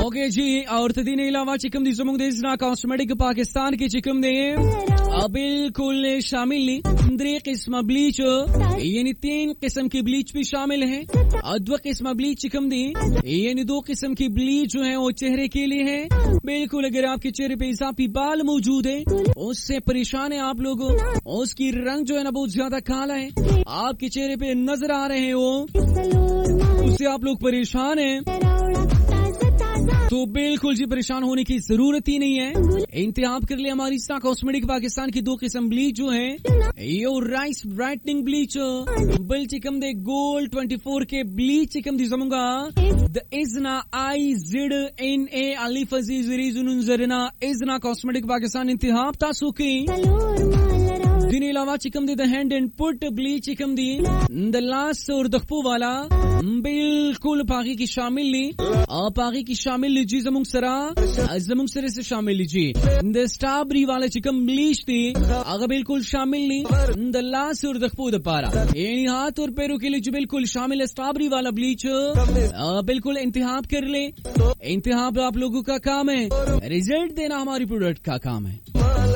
Okay जी और तदीन इलावा चिकम दी ज़मुंग दे इज़ना cosmetic Pakistan की चिकम दे बिल्कुल शामिल दरे किस्म ब्लीच यानी 3 किस्म की ब्लीच भी शामिल है। 2 किस्म ब्लीच चिकम दी यानी 2 किस्म की ब्लीच जो है वो चेहरे के लिए है। बिल्कुल अगर आपके चेहरे पे इजाफी बाल मौजूद है, उससे परेशान है आप लोग, उसकी रंग जो है ना बहुत ज्यादा काला है, आपके चेहरे पे नजर आ रहे हैं वो, उससे आप लोग परेशान हैं, तो बिल्कुल जी परेशान होने की जरूरत ही नहीं है। इंतखाब कर लिया हमारी इज़ना कॉस्मेटिक पाकिस्तान की 2 किस्म ब्लीच जो है, यो राइस ब्राइटनिंग ब्लीच बिल चिकम दे गोल्ड 24 के ब्लीच चिकम दी ज़मुंगा द इज़ना IZNA अलिफ अजीज रीजुन जरना इज़ना कॉस्मेटिक पाकिस्तान इंतखाब तासुकी दिन इलावा चिकम दी the hand and put bleach चिकम the the last और दखपू वाला बिल्कुल पागी की शामिल ली पागी की शामिल लीजिए जमुंग सरे से शामिल लीजिए द स्ट्रॉबेरी वाला चिकम ब्लीच थी अगर बिल्कुल शामिल ली द लास्ट और दखपू द पारा यानी हाथ और पैरों के लिए जो बिल्कुल शामिल है स्ट्रॉबेरी वाला ब्लीच बिल्कुल इंतखाब कर ले। इंतखाब आप लोगों का काम है, रिजल्ट देना हमारी प्रोडक्ट का काम है।